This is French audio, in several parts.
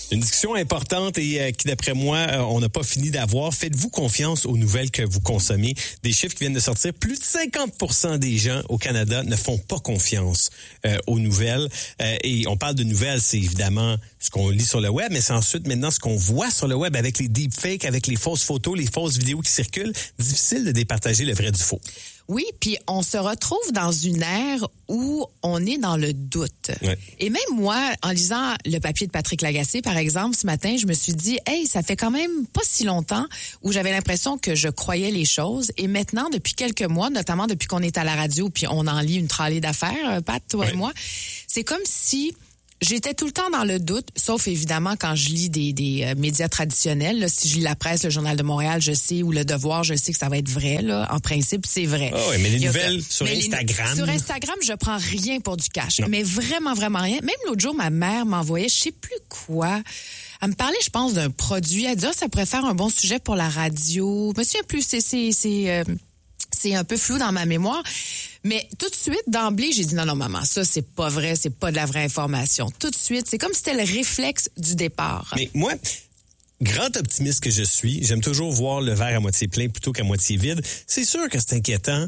Une discussion importante et qui, d'après moi, on n'a pas fini d'avoir. Faites-vous confiance aux nouvelles que vous consommez? Des chiffres qui viennent de sortir. Plus de 50% des gens au Canada ne font pas confiance aux nouvelles. Et on parle de nouvelles, c'est évidemment ce qu'on lit sur le web, mais c'est ensuite maintenant ce qu'on voit sur le web avec les deepfakes, avec les fausses photos, les fausses vidéos qui circulent. Difficile de départager le vrai du faux. Oui, puis on se retrouve dans une ère où on est dans le doute. Ouais. Et même moi, en lisant le papier de Patrick Lagacé, par exemple, ce matin, je me suis dit, hey, ça fait quand même pas si longtemps où j'avais l'impression que je croyais les choses. Et maintenant, depuis quelques mois, notamment depuis qu'on est à la radio, puis on en lit une tralée d'affaires, Pat, toi et moi, c'est comme si j'étais tout le temps dans le doute, sauf évidemment quand je lis des médias traditionnels. Là, si je lis la presse, le Journal de Montréal, je sais, ou le Devoir, je sais que ça va être vrai. Là. En principe, c'est vrai. Oh oui, mais les nouvelles sur Instagram... Sur Instagram, je prends rien pour du cash. Non. Mais vraiment, vraiment rien. Même l'autre jour, ma mère m'envoyait, je sais plus quoi. Elle me parlait, je pense, d'un produit. Elle dit, ça pourrait faire un bon sujet pour la radio. Je me souviens plus, c'est un peu flou dans ma mémoire. Mais tout de suite, d'emblée, j'ai dit non, maman, ça, c'est pas vrai, c'est pas de la vraie information. Tout de suite, c'est comme si c'était le réflexe du départ. Mais moi, grand optimiste que je suis, j'aime toujours voir le verre à moitié plein plutôt qu'à moitié vide. C'est sûr que c'est inquiétant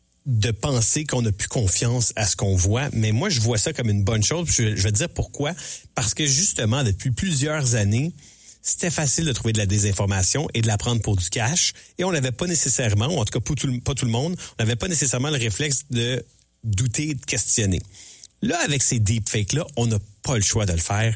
de penser qu'on n'a plus confiance à ce qu'on voit, mais moi, je vois ça comme une bonne chose. Je vais te dire pourquoi. Parce que justement, depuis plusieurs années, c'était facile de trouver de la désinformation et de la prendre pour du cash. Et on n'avait pas nécessairement, ou en tout cas pas tout le monde, on n'avait pas nécessairement le réflexe de douter et de questionner. Là, avec ces deepfakes-là, on n'a pas le choix de le faire.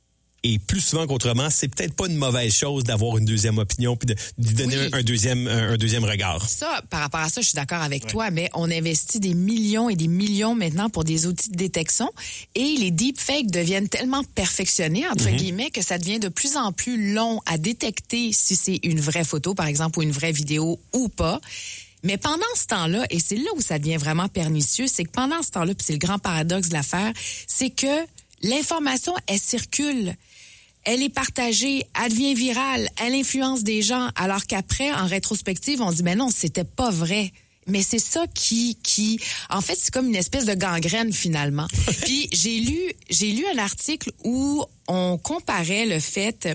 Et plus souvent qu'autrement, c'est peut-être pas une mauvaise chose d'avoir une deuxième opinion puis de donner un deuxième regard. Ça, par rapport à ça, je suis d'accord avec toi, mais on investit des millions et des millions maintenant pour des outils de détection et les deepfakes deviennent tellement perfectionnés, entre guillemets, que ça devient de plus en plus long à détecter si c'est une vraie photo, par exemple, ou une vraie vidéo ou pas. Mais pendant ce temps-là, et c'est là où ça devient vraiment pernicieux, c'est que pendant ce temps-là, puis c'est le grand paradoxe de l'affaire, c'est que l'information, elle circule. Elle est partagée, elle devient virale, elle influence des gens, alors qu'après, en rétrospective, on dit, mais non, c'était pas vrai. Mais c'est ça qui, en fait, c'est comme une espèce de gangrène, finalement. Puis, j'ai lu un article où on comparait le fait,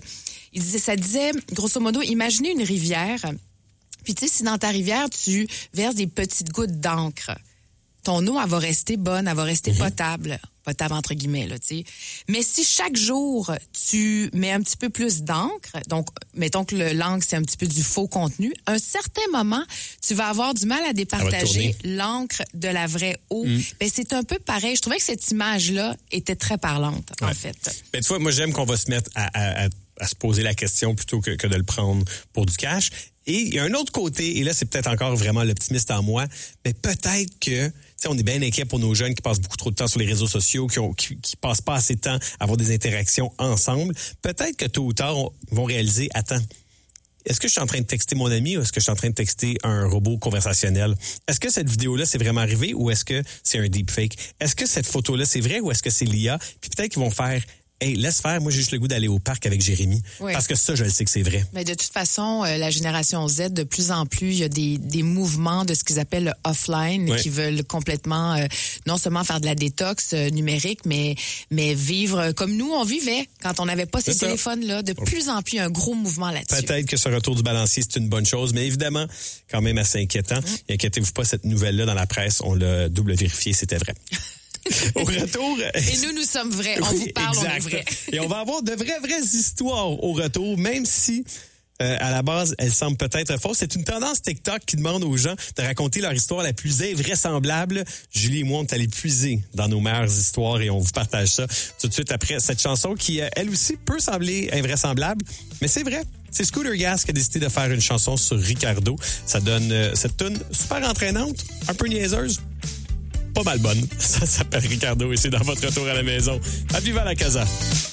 ça disait, grosso modo, imaginez une rivière, puis tu sais, si dans ta rivière, tu verses des petites gouttes d'encre, ton eau, elle va rester bonne, elle va rester potable entre guillemets, là, tu sais. Mais si chaque jour, tu mets un petit peu plus d'encre, donc, mettons que l'encre, c'est un petit peu du faux contenu, à un certain moment, tu vas avoir du mal à départager l'encre de la vraie eau. Ben, c'est un peu pareil. Je trouvais que cette image-là était très parlante, en fait. Ben, tu vois, moi, j'aime qu'on va se mettre à se poser la question plutôt que de le prendre pour du cash. Et il y a un autre côté, et là, c'est peut-être encore vraiment l'optimiste en moi, mais peut-être que, tu sais, on est bien inquiet pour nos jeunes qui passent beaucoup trop de temps sur les réseaux sociaux, qui passent pas assez de temps à avoir des interactions ensemble. Peut-être que tôt ou tard, ils vont réaliser, attends, est-ce que je suis en train de texter mon ami ou est-ce que je suis en train de texter un robot conversationnel? Est-ce que cette vidéo-là, c'est vraiment arrivé ou est-ce que c'est un deepfake? Est-ce que cette photo-là, c'est vrai ou est-ce que c'est l'IA? Puis peut-être qu'ils vont faire... Hey, laisse faire, moi j'ai juste le goût d'aller au parc avec Jérémy. Oui. Parce que ça, je le sais que c'est vrai. Mais de toute façon, la génération Z, de plus en plus, il y a des mouvements de ce qu'ils appellent le offline qui veulent complètement, non seulement faire de la détox numérique, mais vivre comme nous, on vivait quand on n'avait pas ces téléphones-là. De plus en plus, il y a un gros mouvement là-dessus. Peut-être que ce retour du balancier, c'est une bonne chose, mais évidemment, quand même assez inquiétant. Et inquiétez-vous pas, cette nouvelle-là dans la presse, on l'a double vérifié, c'était vrai. Au retour... Et nous sommes vrais. On vous parle, exact. on est vrais. Et on va avoir de vraies histoires au retour, même si... à la base, elles semblent peut-être fausses. C'est une tendance TikTok qui demande aux gens de raconter leur histoire la plus invraisemblable. Julie et moi, on est allés puiser dans nos meilleures histoires et on vous partage ça tout de suite après cette chanson qui, elle aussi, peut sembler invraisemblable, mais c'est vrai. C'est Scooter Gas qui a décidé de faire une chanson sur Ricardo. Ça donne cette tune super entraînante, un peu niaiseuse, pas mal bonne. Ça s'appelle Ricardo et c'est dans votre retour à la maison. À Viva la Casa.